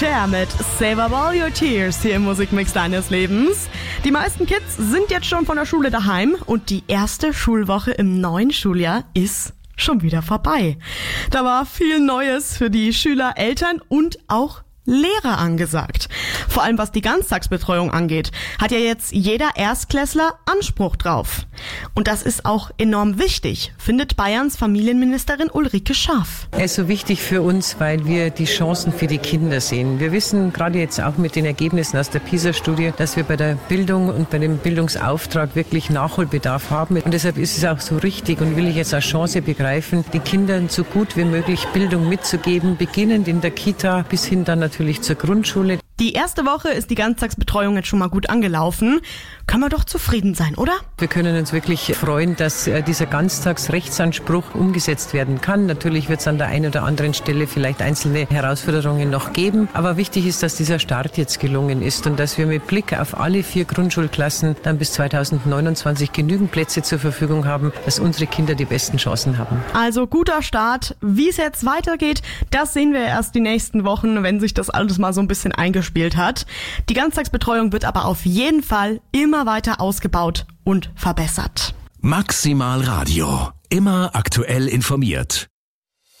Cher mit Save Up All Your Tears hier im Musikmix deines Lebens. Die meisten Kids sind jetzt schon von der Schule daheim und die erste Schulwoche im neuen Schuljahr ist schon wieder vorbei. Da war viel Neues für die Schüler, Eltern und auch Lehrer angesagt. Vor allem was die Ganztagsbetreuung angeht, hat ja jetzt jeder Erstklässler Anspruch drauf. Und das ist auch enorm wichtig, findet Bayerns Familienministerin Ulrike Schaaf. Er ist so wichtig für uns, weil wir die Chancen für die Kinder sehen. Wir wissen gerade jetzt auch mit den Ergebnissen aus der PISA-Studie, dass wir bei der Bildung und bei dem Bildungsauftrag wirklich Nachholbedarf haben. Und deshalb ist es auch so richtig und will ich jetzt als Chance begreifen, den Kindern so gut wie möglich Bildung mitzugeben, beginnend in der Kita bis hin dann natürlich zur Grundschule. Die erste Woche ist die Ganztagsbetreuung jetzt schon mal gut angelaufen. Können wir doch zufrieden sein, oder? Wir können uns wirklich freuen, dass dieser Ganztagsrechtsanspruch umgesetzt werden kann. Natürlich wird es an der einen oder anderen Stelle vielleicht einzelne Herausforderungen noch geben. Aber wichtig ist, dass dieser Start jetzt gelungen ist und dass wir mit Blick auf alle 4 Grundschulklassen dann bis 2029 genügend Plätze zur Verfügung haben, dass unsere Kinder die besten Chancen haben. Also guter Start. Wie es jetzt weitergeht, das sehen wir erst die nächsten Wochen, wenn sich das alles mal so ein bisschen eingespielt hat. Die Ganztagsbetreuung wird aber auf jeden Fall immer weiter ausgebaut und verbessert. Maximal Radio. Immer aktuell informiert.